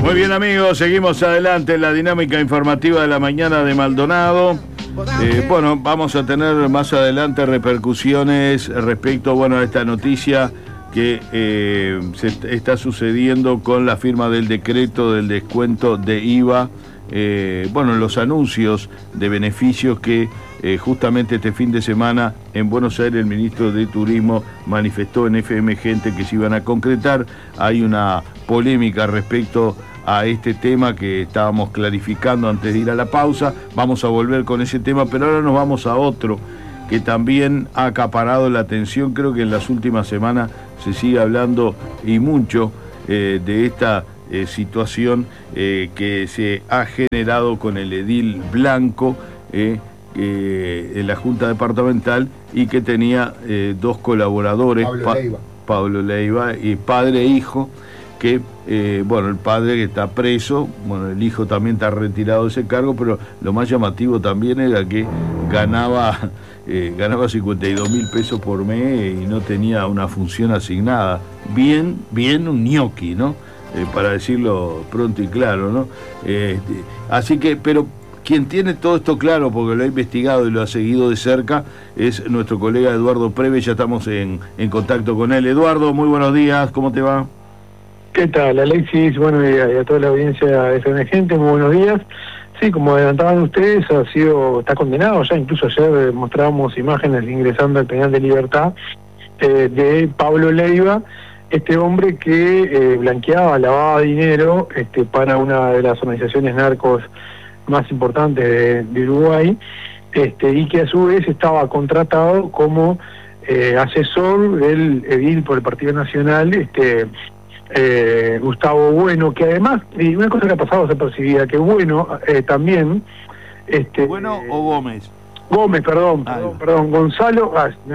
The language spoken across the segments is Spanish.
Muy bien, amigos, seguimos adelante en la dinámica informativa de la mañana de Maldonado. Bueno, vamos a tener más adelante repercusiones respecto, a esta noticia que se está sucediendo con la firma del decreto del descuento de IVA, los anuncios de beneficios que justamente este fin de semana en Buenos Aires el ministro de Turismo manifestó en FM Gente que se iban a concretar. Hay una polémica respecto a este tema que estábamos clarificando antes de ir a la pausa. Vamos a volver con ese tema, pero ahora nos vamos a otro que también ha acaparado la atención. Creo que en las últimas semanas se sigue hablando y mucho de esta situación que se ha generado con el edil Blanco en la Junta Departamental y que tenía dos colaboradores, Pablo Leiva y padre e hijo, que el padre que está preso, el hijo también está retirado de ese cargo, pero lo más llamativo también era que ganaba 52.000 pesos por mes y no tenía una función asignada. Bien un ñoqui, ¿no? Para decirlo pronto y claro, ¿no? Así que, pero quien tiene todo esto claro, porque lo ha investigado y lo ha seguido de cerca, es nuestro colega Eduardo Preve. Ya estamos en contacto con él. Eduardo, muy buenos días, ¿cómo te va? ¿Qué tal, Alexis? Bueno, y a toda la audiencia de FM Gente, muy buenos días. Sí, como adelantaban ustedes, está condenado ya. Incluso ayer mostrábamos imágenes ingresando al penal de Libertad de Pablo Leiva, este hombre que blanqueaba, lavaba dinero para una de las organizaciones narcos más importantes de Uruguay, y que a su vez estaba contratado como asesor del edil por el Partido Nacional, Gustavo Bueno, que además, y una cosa que ha pasado desapercibida, que Bueno también... ¿Bueno o Gómez? Gómez, perdón, Gonzalo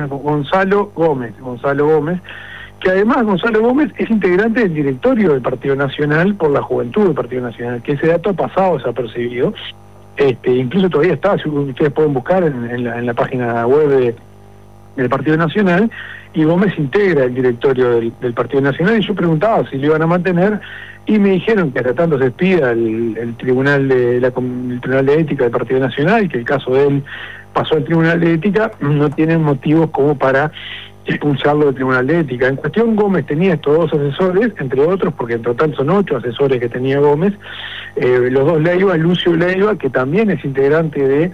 Gómez, que además Gonzalo Gómez es integrante del directorio del Partido Nacional por la juventud del Partido Nacional, que ese dato ha pasado desapercibido, incluso todavía está, si ustedes pueden buscar en la página web del Partido Nacional, y Gómez integra el directorio del Partido Nacional, y yo preguntaba si lo iban a mantener, y me dijeron que hasta tanto se expida el Tribunal el Tribunal de Ética del Partido Nacional, y que el caso de él pasó al Tribunal de Ética, no tienen motivos como para expulsarlo del Tribunal de Ética. En cuestión, Gómez tenía estos dos asesores, entre otros, porque en total son 8 asesores que tenía Gómez, los dos Leiva, Lucio Leiva, que también es integrante de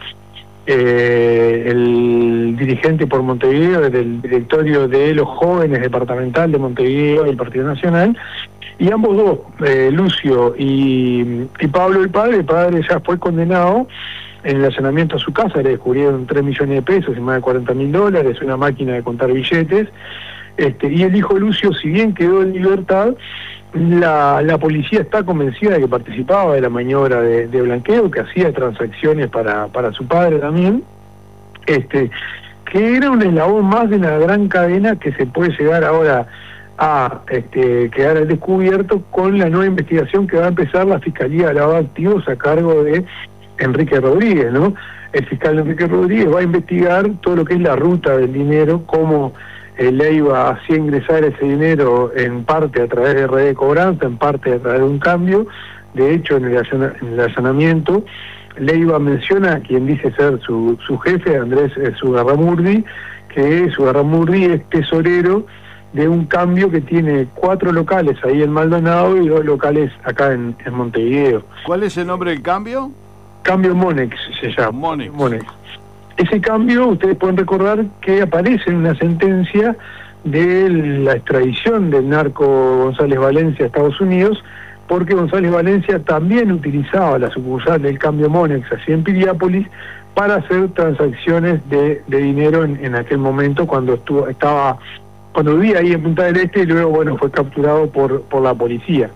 el dirigente por Montevideo, del directorio de los jóvenes departamental de Montevideo y el Partido Nacional, y ambos dos, Lucio y Pablo, el padre ya fue condenado en el allanamiento a su casa. Le descubrieron 3 millones de pesos y más de $40.000, una máquina de contar billetes, y el hijo Lucio, si bien quedó en libertad, la policía está convencida de que participaba de la maniobra de blanqueo, que hacía transacciones para su padre también, que era un eslabón más de una gran cadena que se puede llegar ahora a quedar al descubierto con la nueva investigación que va a empezar la Fiscalía de Lavado de Activos a cargo de Enrique Rodríguez, ¿no? El fiscal Enrique Rodríguez va a investigar todo lo que es la ruta del dinero, cómo Leiva hacía ingresar ese dinero en parte a través de red de cobranza, en parte a través de un cambio. De hecho, en el allanamiento, Leiva menciona a quien dice ser su jefe, Andrés Sugarramurdi, que Sugarramurdi es tesorero de un cambio que tiene 4 locales ahí en Maldonado y 2 locales acá en Montevideo. ¿Cuál es el nombre del cambio? Cambio Monex se llama. Monex. Ese cambio, ustedes pueden recordar que aparece en una sentencia de la extradición del narco González Valencia a Estados Unidos, porque González Valencia también utilizaba la sucursal del Cambio Monex así en Piriápolis para hacer transacciones de dinero en aquel momento cuando vivía ahí en Punta del Este, y luego fue capturado por la policía.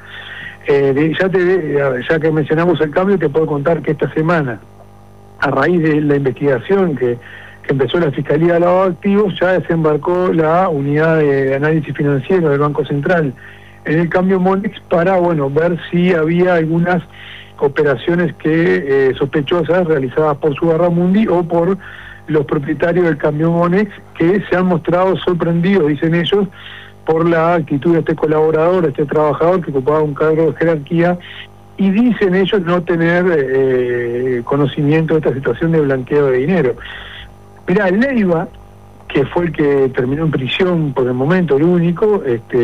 Ya que mencionamos el cambio, te puedo contar que esta semana, a raíz de la investigación que empezó la Fiscalía de Lavado de Activos, ya desembarcó la unidad de análisis financiero del Banco Central en el Cambio Monex para ver si había algunas operaciones sospechosas realizadas por Sugarramundi o por los propietarios del Cambio Monex, que se han mostrado sorprendidos, dicen ellos, por la actitud de este colaborador, este trabajador que ocupaba un cargo de jerarquía y dicen ellos no tener conocimiento de esta situación de blanqueo de dinero. Mirá, Leiva, que fue el que terminó en prisión por el momento, el único,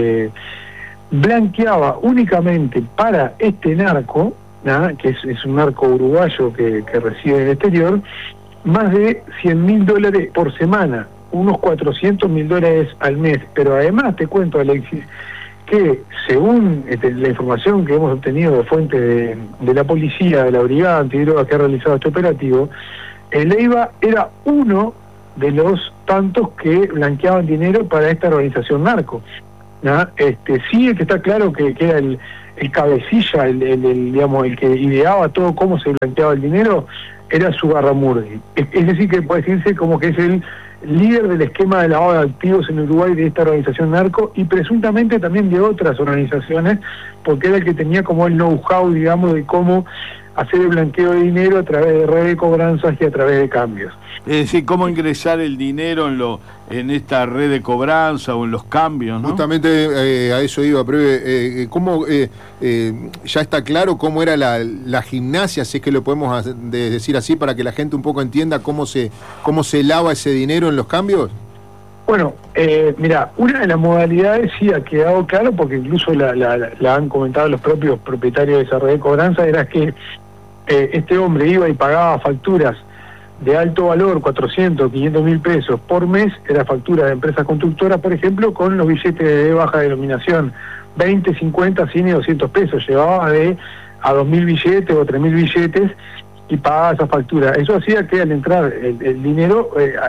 blanqueaba únicamente para este narco, ¿no? Que es un narco uruguayo que reside en el exterior, más de $100.000 por semana, unos $400.000 al mes. Pero además te cuento, Alexis, que según la información que hemos obtenido de fuentes de la policía, de la brigada antidrogas que ha realizado este operativo, el Leiva era uno de los tantos que blanqueaban dinero para esta organización narco, ¿no? Sí, el que está claro que era el cabecilla, digamos, el que ideaba todo cómo se blanqueaba el dinero, era Zugarramurdi. Es decir, que puede decirse como que es el líder del esquema de lavado de activos en Uruguay de esta organización narco y presuntamente también de otras organizaciones, porque era el que tenía como el know-how, digamos, de cómo hacer el blanqueo de dinero a través de redes de cobranzas y a través de cambios. Es decir, cómo ingresar el dinero en esta red de cobranza o en los cambios, ¿no? Justamente a eso iba, Preve. ¿Cómo ya está claro cómo era la gimnasia, si es que lo podemos decir así, para que la gente un poco entienda cómo se lava ese dinero en los cambios? Bueno, mira, una de las modalidades sí ha quedado claro, porque incluso la han comentado los propios propietarios de esa red de cobranza, era que este hombre iba y pagaba facturas de alto valor, 400, 500 mil pesos por mes, era factura de empresas constructoras, por ejemplo, con los billetes de baja denominación, 20, 50, 100 y 200 pesos, llevaba a 2.000 billetes o 3.000 billetes y pagaba esa factura. Eso hacía que al entrar el dinero,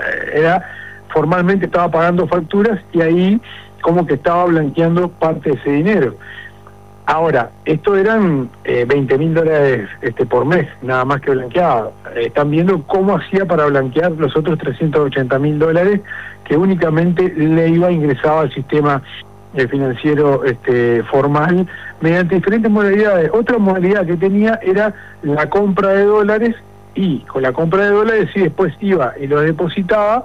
formalmente estaba pagando facturas y ahí como que estaba blanqueando parte de ese dinero. Ahora, esto eran $20.000 por mes, nada más que blanqueaba. Están viendo cómo hacía para blanquear los otros $380.000 que únicamente le iba ingresado al sistema financiero formal mediante diferentes modalidades. Otra modalidad que tenía era la compra de dólares, y con la compra de dólares sí después iba y lo depositaba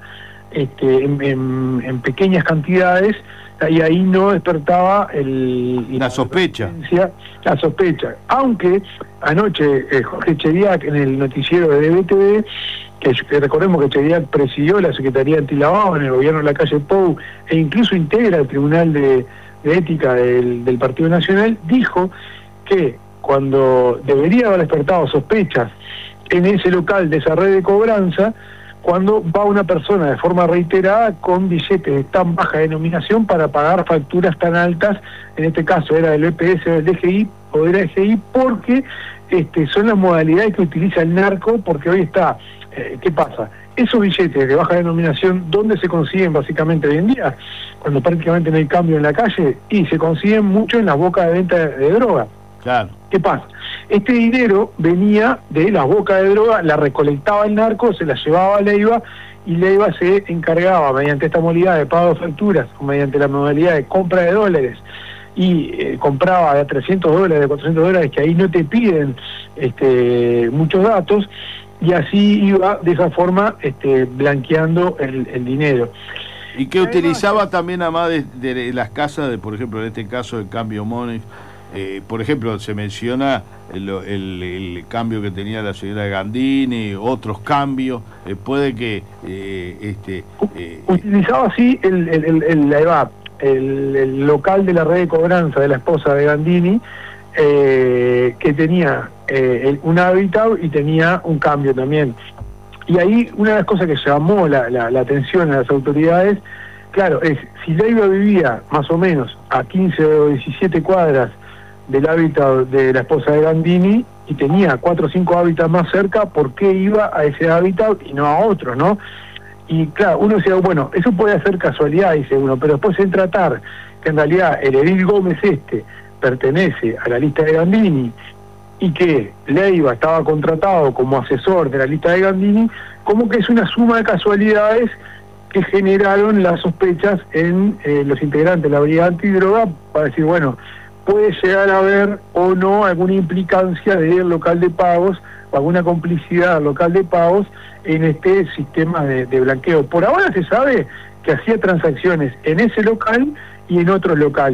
en pequeñas cantidades, y ahí no despertaba la sospecha. La sospecha. Aunque anoche Jorge Chediak, en el noticiero de DBTV, que recordemos que Chediak presidió la Secretaría Antilavado en el gobierno de la calle Pou e incluso integra el Tribunal de Ética del Partido Nacional, dijo que cuando debería haber despertado sospechas en ese local de esa red de cobranza, cuando va una persona de forma reiterada con billetes de tan baja denominación para pagar facturas tan altas, en este caso era del EPS o del DGI o de la DGI, porque son las modalidades que utiliza el narco, porque hoy está, ¿qué pasa? Esos billetes de baja denominación, ¿dónde se consiguen básicamente hoy en día? Cuando prácticamente no hay cambio en la calle, y se consiguen mucho en las bocas de venta de droga. Claro. ¿Qué pasa? Este dinero venía de las bocas de droga, la recolectaba el narco, se la llevaba a Leiva, y Leiva se encargaba, mediante esta modalidad de pago de facturas, o mediante la modalidad de compra de dólares, y compraba de $300, de $400, que ahí no te piden muchos datos, y así iba de esa forma blanqueando el dinero. Y que utilizaba también, además de las casas, por ejemplo, en este caso el cambio Monex. Por ejemplo, se menciona el cambio que tenía la señora Gandini, otros cambios, puede que... utilizaba así la EVAP, el local de la red de cobranza de la esposa de Gandini, que tenía un hábitat y tenía un cambio también. Y ahí una de las cosas que llamó la atención a las autoridades, claro, es si Leiva vivía más o menos a 15 o 17 cuadras del hábitat de la esposa de Gandini y tenía 4 o 5 hábitats más cerca, ¿por qué iba a ese hábitat y no a otro, no? Y claro, uno decía, bueno, eso puede ser casualidad, dice uno, pero después en tratar que en realidad el edil Gómez pertenece a la lista de Gandini y que Leiva estaba contratado como asesor de la lista de Gandini, como que es una suma de casualidades que generaron las sospechas en los integrantes de la brigada antidroga para decir, bueno, puede llegar a haber o no alguna implicancia del local de pagos o alguna complicidad del local de pagos en este sistema de blanqueo. Por ahora se sabe que hacía transacciones en ese local y en otros locales.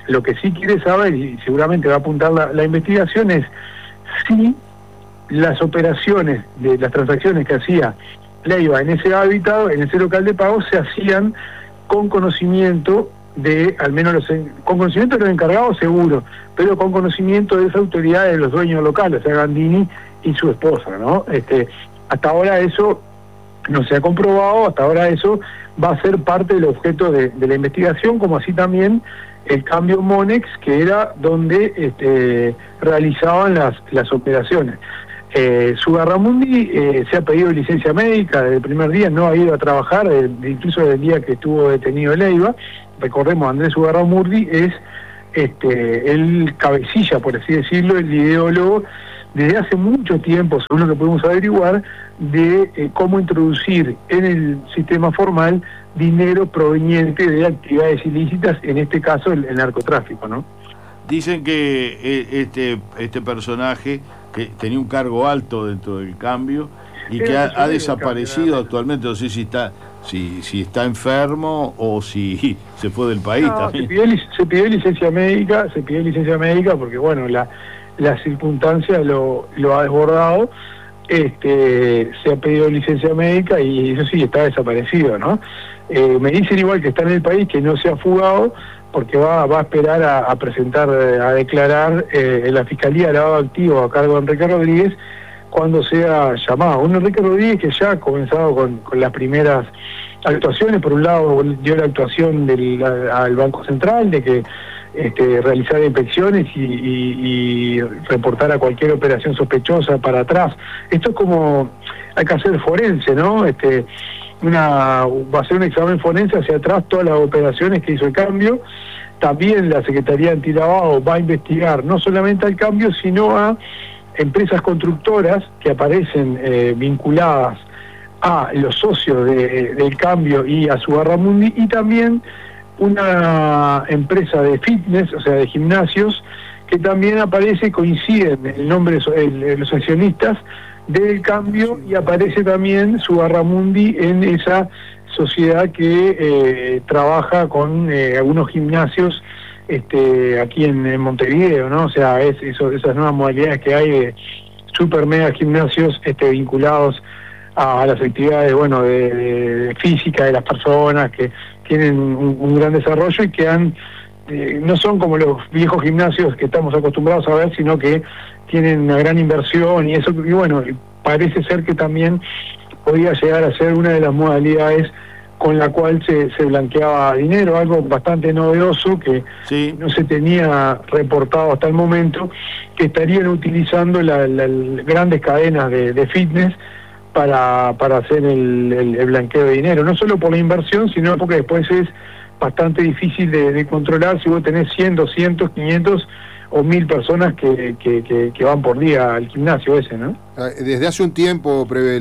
Lo que sí quiere saber, y seguramente va a apuntar la investigación, es si las operaciones de las transacciones que hacía Leiva en ese hábitat, en ese local de pago, se hacían con conocimiento de, al menos con conocimiento de los encargados seguro, pero con conocimiento de esa autoridad de los dueños locales, o sea, Gandini y su esposa, ¿no? Hasta ahora eso no se ha comprobado, hasta ahora eso va a ser parte del objeto de la investigación, como así también el cambio Monex, que era donde realizaban las operaciones. Sugarramundi se ha pedido licencia médica desde el primer día, no ha ido a trabajar, incluso desde el día que estuvo detenido Leiva. Recordemos, Andrés Sugarramundi es el cabecilla, por así decirlo, el ideólogo desde hace mucho tiempo, según lo que podemos averiguar, de cómo introducir en el sistema formal dinero proveniente de actividades ilícitas, en este caso el narcotráfico, ¿no? Dicen que este personaje que tenía un cargo alto dentro del cambio y que ha desaparecido actualmente, no sé si está enfermo o si se fue del país también. Se pidió licencia médica, porque bueno, la circunstancia lo ha desbordado. Se ha pedido licencia médica y eso sí, está desaparecido, ¿no? Me dicen igual que está en el país, que no se ha fugado, porque va a esperar a presentar, a declarar en la Fiscalía de Lavado de Activos a cargo de Enrique Rodríguez cuando sea llamado. Un Enrique Rodríguez que ya ha comenzado con las primeras actuaciones. Por un lado dio la actuación al Banco Central de que realizar inspecciones y reportar a cualquier operación sospechosa para atrás. Esto es como, hay que hacer forense, ¿no? Va a ser un examen forense hacia atrás todas las operaciones que hizo el cambio. También la Secretaría Antilavado va a investigar no solamente al cambio, sino a empresas constructoras que aparecen vinculadas a los socios del cambio y a Sugarramundi, y también una empresa de fitness, o sea, de gimnasios, que también aparece, coinciden el nombre de los accionistas del cambio, y aparece también Sugarramundi en esa sociedad que trabaja con algunos gimnasios aquí en Montevideo, ¿no? O sea, esas nuevas modalidades que hay de super mega gimnasios vinculados a las actividades, bueno, de física de las personas, que tienen un gran desarrollo y que no son como los viejos gimnasios que estamos acostumbrados a ver, sino que tienen una gran inversión y eso, y bueno, parece ser que también podía llegar a ser una de las modalidades con la cual se blanqueaba dinero, algo bastante novedoso que sí, no se tenía reportado hasta el momento, que estarían utilizando las grandes cadenas de fitness para hacer el blanqueo de dinero, no solo por la inversión, sino porque después es bastante difícil de controlar si vos tenés 100, 200, 500 o 1000 personas que van por día al gimnasio ese, ¿no? Desde hace un tiempo, Preve,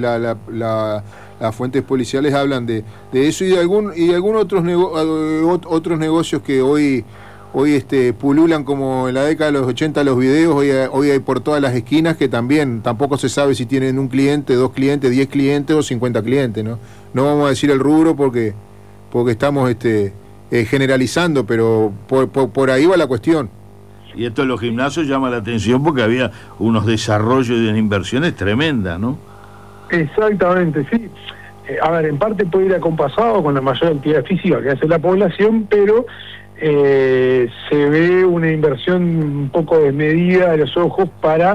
las fuentes policiales hablan de eso y de algún otros negocios que hoy pululan como en la década de los 80 los videos, hoy hay por todas las esquinas, que tampoco se sabe si tienen un cliente, 2 clientes, 10 clientes o 50 clientes, ¿no? No vamos a decir el rubro porque estamos generalizando, pero por ahí va la cuestión. Y esto de los gimnasios llama la atención porque había unos desarrollos y unas inversiones tremendas, ¿no? Exactamente, sí. A ver, en parte puede ir acompasado con la mayor actividad física que hace la población, pero se ve una inversión un poco desmedida de los ojos para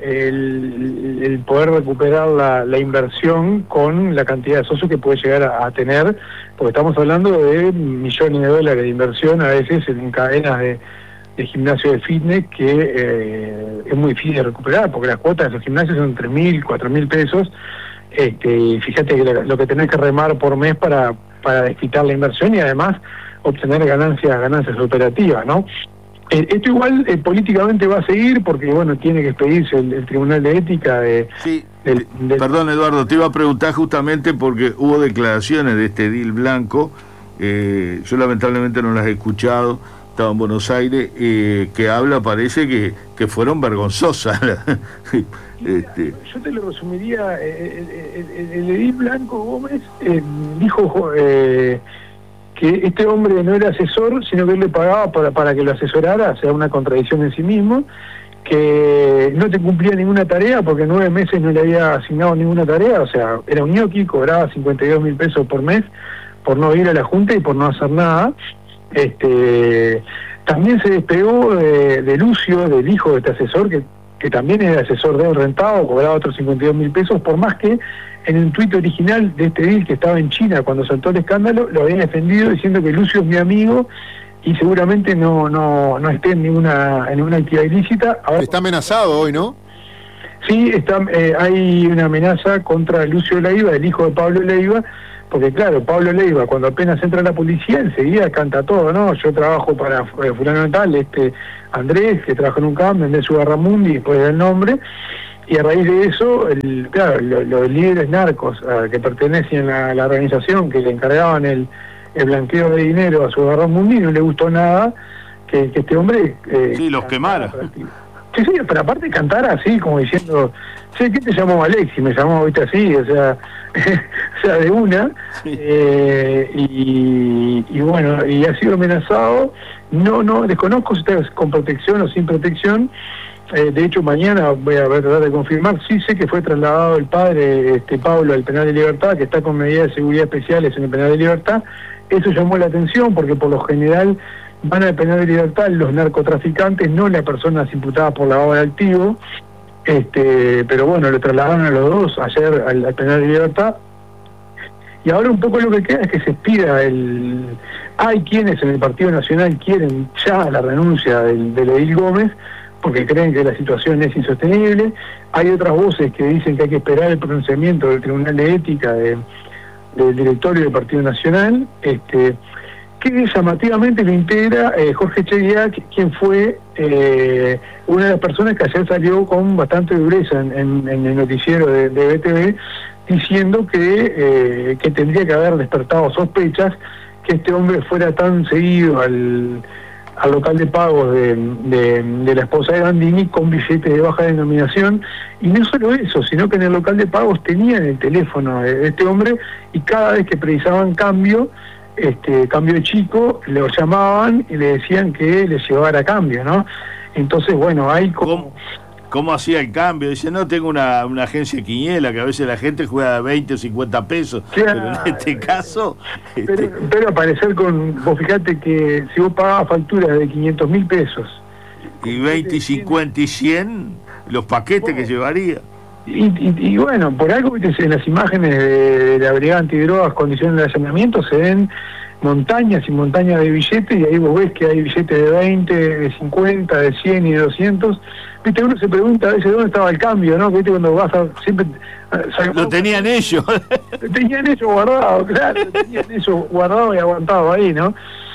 el poder recuperar la inversión con la cantidad de socios que puede llegar a tener, porque estamos hablando de millones de dólares de inversión a veces en cadenas de gimnasio de fitness que es muy difícil de recuperar, porque las cuotas de esos gimnasios son 3.000, 4.000 pesos. Fíjate que lo que tenés que remar por mes para desquitar la inversión y además obtener ganancias operativas, ¿no? Esto igual políticamente va a seguir porque, bueno, tiene que expedirse el Tribunal de Ética Sí, perdón, Eduardo, te iba a preguntar justamente porque hubo declaraciones de este edil Blanco, yo lamentablemente no las he escuchado, estaba en Buenos Aires, que parece que fueron vergonzosas. Yo te lo resumiría, el edil Blanco Gómez dijo que este hombre no era asesor, sino que él le pagaba para que lo asesorara, o sea, una contradicción en sí mismo, que no te cumplía ninguna tarea porque 9 meses no le había asignado ninguna tarea, o sea, era un ñoqui, cobraba 52.000 pesos por mes por no ir a la junta y por no hacer nada. También se despegó de Lucio, del hijo de este asesor, que también era asesor de él rentado, cobraba otros 52.000 pesos, por más que en el tuit original de este deal que estaba en China cuando saltó el escándalo, lo habían defendido diciendo que Lucio es mi amigo y seguramente no esté en ninguna actividad ilícita. Ahora, está amenazado hoy, ¿no? Sí, hay una amenaza contra Lucio Leiva, el hijo de Pablo Leiva, porque claro, Pablo Leiva, cuando apenas entra a la policía, enseguida canta todo, ¿no? Yo trabajo para fulano tal, Andrés, que trabaja en un campo, Andrés Ugarramundi, después del nombre, y a raíz de eso, los líderes narcos que pertenecen a la organización, que le encargaban el blanqueo de dinero a su Ugarramundi, no le gustó nada que este hombre... sí, los quemara. Sí, pero aparte cantara así, como diciendo, ¿qué te llamó Alexis? Me llamó ahorita así, o sea, de una, sí. Y bueno, y ha sido amenazado, no desconozco si está con protección o sin protección. De hecho, mañana voy a tratar de confirmar, sí sé que fue trasladado el padre, Pablo, al penal de Libertad, que está con medidas de seguridad especiales en el penal de Libertad. Eso llamó la atención porque por lo general van al penal de Libertad los narcotraficantes, no las personas imputadas por lavado de activos. Pero bueno, lo trasladaron a los dos ayer al penal de Libertad. Y ahora un poco lo que queda es que se expida hay quienes en el Partido Nacional quieren ya la renuncia de Edil Gómez, porque creen que la situación es insostenible. Hay otras voces que dicen que hay que esperar el pronunciamiento del Tribunal de Ética del directorio del Partido Nacional, que llamativamente lo integra Jorge Chediak, quien fue una de las personas que ayer salió con bastante dureza en el noticiero de BTV, diciendo que tendría que haber despertado sospechas que este hombre fuera tan seguido al local de pagos de la esposa de Gandini con billetes de baja denominación, y no solo eso, sino que en el local de pagos tenían el teléfono de este hombre, y cada vez que precisaban cambio chico, lo llamaban y le decían que les llevara cambio, ¿no? Entonces, bueno, hay como... ¿Cómo hacía el cambio? Dice, no, tengo una agencia quiniela, que a veces la gente juega 20 o 50 pesos, claro, pero en este caso... Pero aparecer vos fijate que si vos pagabas facturas de 500.000 pesos... Y 20, y 50 y 100, los paquetes que llevaría. Y bueno, por algo, ¿viste? En las imágenes de la Brigada Antidrogas, condiciones de allanamiento, se ven montañas y montañas de billetes, y ahí vos ves que hay billetes de 20, de 50, de 100 y de 200. Viste, uno se pregunta a veces dónde estaba el cambio, ¿no? Viste, cuando vas siempre... Lo tenían ellos. Lo tenían ellos guardado, claro, lo tenían ellos guardado y aguantado ahí, ¿no?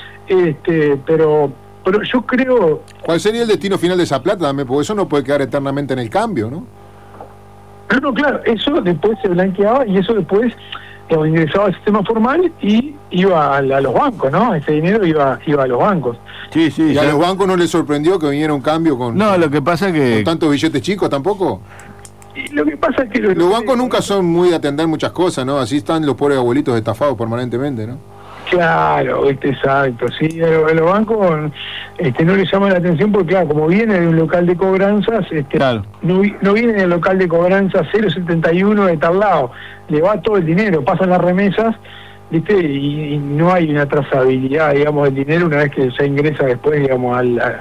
Pero yo creo... ¿Cuál sería el destino final de esa plata? Porque eso no puede quedar eternamente en el cambio, ¿no? No, claro, eso después se blanqueaba y eso después ingresaba al sistema formal y iba a los bancos, ¿no? Ese dinero iba a los bancos. Sí, y a los bancos no les sorprendió que viniera un cambio con... No, lo que pasa es que... ¿Con tantos billetes chicos tampoco? Y lo que pasa es que... Los bancos nunca son muy de atender muchas cosas, ¿no? Así están los pobres abuelitos estafados permanentemente, ¿no? Claro, exacto, sí, a los bancos no les llama la atención porque, claro, como viene de un local de cobranzas, claro, no viene del local de cobranzas 071 de tal lado, le va todo el dinero, pasan las remesas, ¿viste? Y no hay una trazabilidad, digamos, del dinero una vez que se ingresa después, digamos,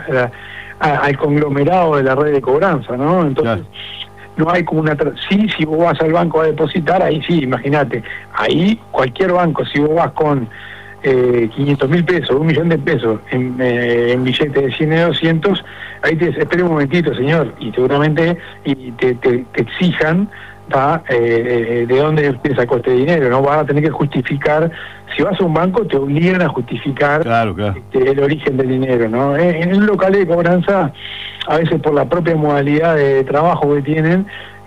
al conglomerado de la red de cobranza, ¿no? Entonces... Claro. No hay como si vos vas al banco a depositar, ahí sí, imagínate, ahí cualquier banco, si vos vas con 500.000 pesos, 1.000.000 de pesos en billetes de 100 y 200, ahí te dices, espere un momentito, señor, y seguramente te exijan de dónde usted sacó este dinero, ¿no? Vas a tener que justificar, si vas a un banco te obligan a justificar claro. El origen del dinero, ¿no? En un local de cobranza, a veces por la propia modalidad de trabajo que tienen,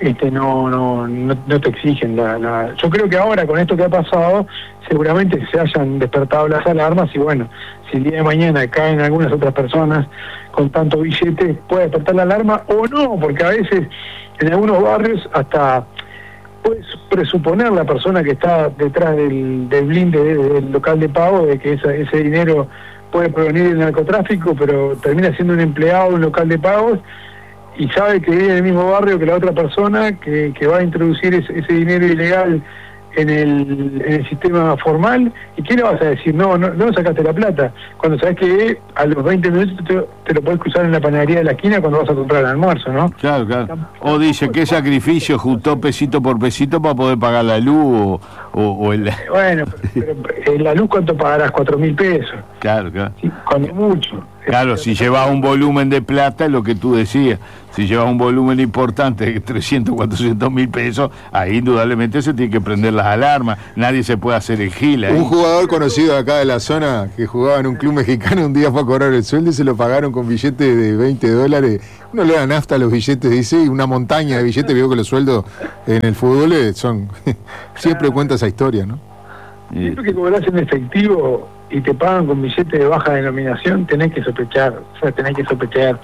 no te exigen yo creo que ahora con esto que ha pasado seguramente se hayan despertado las alarmas y bueno, si el día de mañana caen algunas otras personas con tanto billete puede despertar la alarma o no, porque a veces en algunos barrios hasta puedes presuponer la persona que está detrás del blinde del local de pago de que ese dinero puede provenir del narcotráfico, pero termina siendo un empleado de un local de pagos y sabe que vive en el mismo barrio que la otra persona que va a introducir ese dinero ilegal en el sistema formal. ¿Y qué le vas a decir? No sacaste la plata, cuando sabes que a los 20 minutos te lo podés cruzar en la panadería de la esquina cuando vas a comprar el almuerzo, ¿no? Claro. O dice, ¿qué sacrificio juntó pesito por pesito para poder pagar la luz o el... Bueno, pero en la luz, ¿cuánto pagarás? 4.000 pesos. Claro. Sí, cuando mucho. Claro, si llevas un volumen de plata, es lo que tú decías. Si llevas un volumen importante de 300, 400 mil pesos, ahí indudablemente se tiene que prender las alarmas. Nadie se puede hacer el gil ahí. Un jugador conocido acá de la zona que jugaba en un club mexicano un día fue a cobrar el sueldo y se lo pagaron con billetes de $20. No le dan nafta a los billetes, dice, y una montaña de billetes. Veo que los sueldos en el fútbol son... Siempre cuenta esa historia, ¿no? Siempre que cobras en efectivo y te pagan con billetes de baja denominación, tenés que sospechar. Tenés que sospechar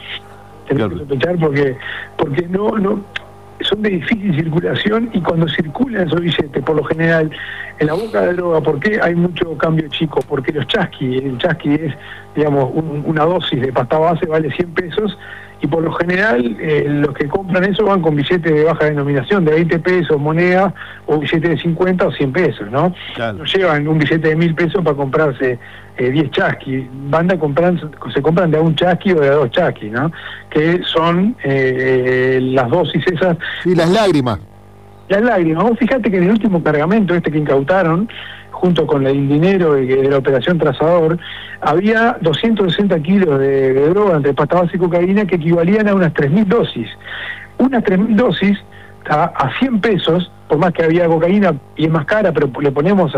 porque no son de difícil circulación, y cuando circulan esos billetes, por lo general, en la boca de droga, ¿por qué hay mucho cambio chico? Porque el chasqui es, digamos, una dosis de pasta base, vale 100 pesos, y por lo general los que compran eso van con billetes de baja denominación, de 20 pesos, moneda, o billetes de 50 o 100 pesos, ¿no? Claro. No llevan un billete de 1.000 pesos para comprarse 10 chasquis, se compran de a un chasqui o de a 2 chasquis, ¿no? Que son las dosis esas. Y las lágrimas. Las lágrimas. Vos fíjate que en el último cargamento que incautaron, junto con el dinero de la operación Trazador, había 260 kilos de droga entre pasta base y cocaína que equivalían a unas 3.000 dosis. Unas 3.000 dosis a 100 pesos, por más que había cocaína y es más cara, pero le ponemos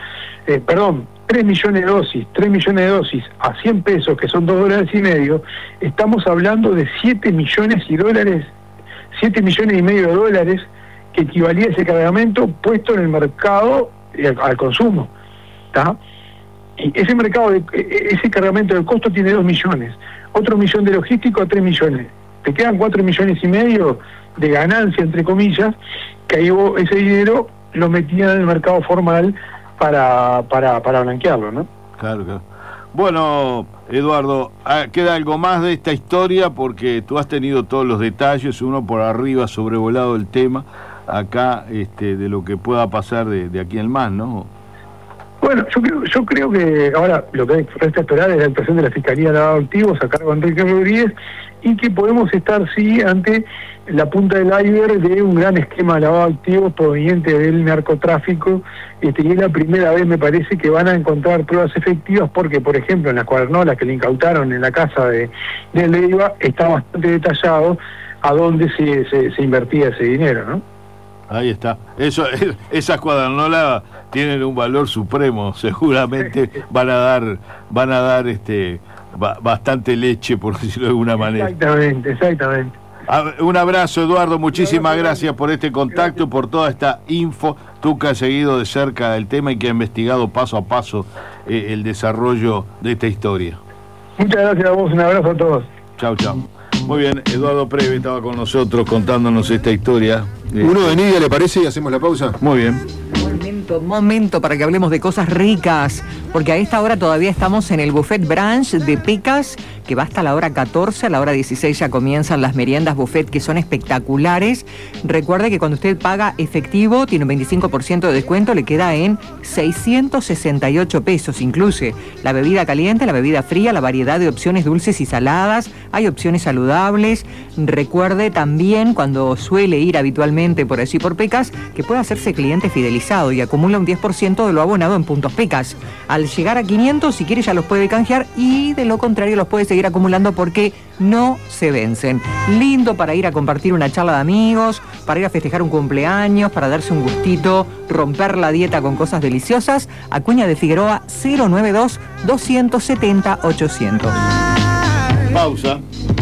3 millones de dosis, 3 millones de dosis a 100 pesos, que son $2.50, estamos hablando de 7 millones y dólares, 7 millones y medio de dólares, que equivalía a ese cargamento puesto en el mercado al consumo, ¿está? Y ese mercado, ese cargamento del costo tiene 2 millones, otro millón de logístico a 3 millones, te quedan 4 millones y medio de ganancia, entre comillas, que ahí ese dinero lo metían en el mercado formal para blanquearlo, ¿no? Claro. Bueno, Eduardo, queda algo más de esta historia, porque tú has tenido todos los detalles, uno por arriba sobrevolado el tema, acá de lo que pueda pasar de aquí en más, ¿no? Bueno, yo creo que ahora lo que resta esperar es la actuación de la Fiscalía de Lavado de Activos a cargo de Enrique Rodríguez, y que podemos estar, sí, ante la punta del iceberg de un gran esquema de lavado de activos proveniente del narcotráfico, y es la primera vez, me parece, que van a encontrar pruebas efectivas, porque, por ejemplo, en las cuadernolas que le incautaron en la casa de Leiva, está bastante detallado a dónde se invertía ese dinero, ¿no? Ahí está. Esas cuadernolas tienen un valor supremo, seguramente van a dar bastante leche, por decirlo de alguna manera. Exactamente. Un abrazo, Eduardo, muchísimas gracias por este contacto y por toda esta info. Tú que has seguido de cerca el tema y que has investigado paso a paso el desarrollo de esta historia. Muchas gracias a vos, un abrazo a todos. Chau. Muy bien, Eduardo Preve estaba con nosotros contándonos esta historia. Uno de Nidia, ¿le parece? Y hacemos la pausa. Muy bien. Momento para que hablemos de cosas ricas, porque a esta hora todavía estamos en el buffet brunch de Pecas, que va hasta la hora 14, a la hora 16 ya comienzan las meriendas buffet, que son espectaculares. Recuerde que cuando usted paga efectivo, tiene un 25% de descuento, le queda en 668 pesos, incluye la bebida caliente, la bebida fría, la variedad de opciones dulces y saladas, hay opciones saludables. Recuerde también, cuando suele ir habitualmente por allí por Pecas, que puede hacerse cliente fidelizado y acumula un 10% de lo abonado en puntos Pecas. Al llegar a 500, si quiere, ya los puede canjear, y de lo contrario los puede seguir acumulando porque no se vencen. Lindo para ir a compartir una charla de amigos, para ir a festejar un cumpleaños, para darse un gustito, romper la dieta con cosas deliciosas. Acuña de Figueroa 092-270-800. Pausa.